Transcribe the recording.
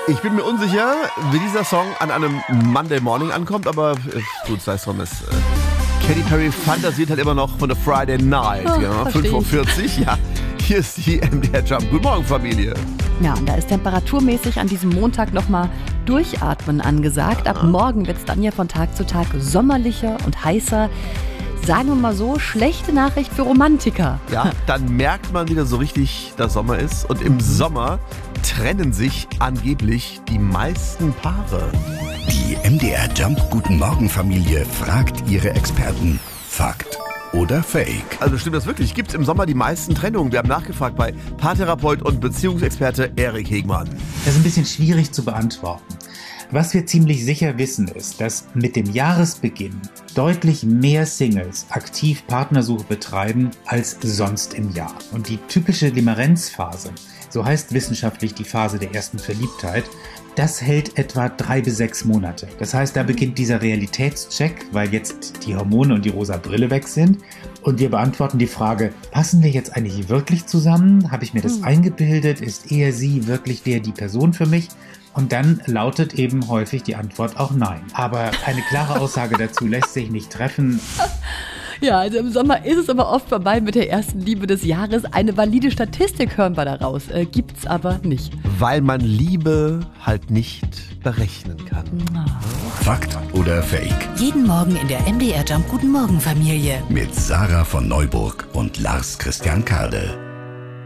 Ich bin mir unsicher, wie dieser Song an einem Monday Morning ankommt, aber gut, sei es drum. Katy Perry fantasiert halt immer noch von der Friday Night. Oh, ja, 5:40 Uhr. Ja, hier ist die MDR Jump. Guten Morgen, Familie. Ja, und da ist temperaturmäßig an diesem Montag nochmal Durchatmen angesagt. Ab morgen wird es dann ja von Tag zu Tag sommerlicher und heißer. Sagen wir mal so, schlechte Nachricht für Romantiker. Ja, dann merkt man wieder so richtig, dass Sommer ist. Und im Sommer trennen sich angeblich die meisten Paare. Die MDR Jump Guten Morgen Familie fragt ihre Experten. Fakt oder Fake? Also stimmt das wirklich? Gibt es im Sommer die meisten Trennungen? Wir haben nachgefragt bei Paartherapeut und Beziehungsexperte Erik Hegmann. Das ist ein bisschen schwierig zu beantworten. Was wir ziemlich sicher wissen ist, dass mit dem Jahresbeginn deutlich mehr Singles aktiv Partnersuche betreiben als sonst im Jahr. Und die typische Limerenzphase, so heißt wissenschaftlich die Phase der ersten Verliebtheit, das hält etwa 3 bis 6 Monate. Das heißt, da beginnt dieser Realitätscheck, weil jetzt die Hormone und die rosa Brille weg sind. Und wir beantworten die Frage, passen wir jetzt eigentlich wirklich zusammen? Habe ich mir das eingebildet? Ist er, sie wirklich die Person für mich? Und dann lautet eben häufig die Antwort auch nein. Aber eine klare Aussage dazu lässt sich nicht treffen. Ja, also im Sommer ist es aber oft vorbei mit der ersten Liebe des Jahres. Eine valide Statistik hören wir daraus. Gibt's aber nicht. Weil man Liebe halt nicht berechnen kann. Fakt oder Fake? Jeden Morgen in der MDR Jump Guten Morgen Familie. Mit Sarah von Neuburg und Lars Christian Kade.